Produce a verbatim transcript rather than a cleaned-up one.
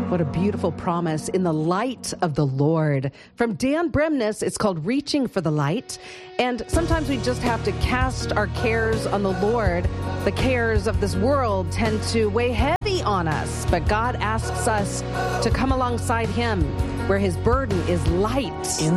What a beautiful promise, in the light of the Lord. From Dan Bremnes, it's called Reaching for the Light. And sometimes we just have to cast our cares on the Lord. The cares of this world tend to weigh heavy on us, but God asks us to come alongside him where his burden is light. In